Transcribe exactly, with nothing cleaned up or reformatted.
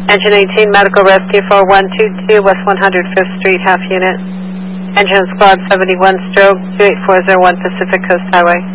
Engine eighteen, Medical Rescue four one two two, West one hundred fifth Street, half unit. Engine Squad seventy-one, stroke two eight four zero one Pacific Coast Highway.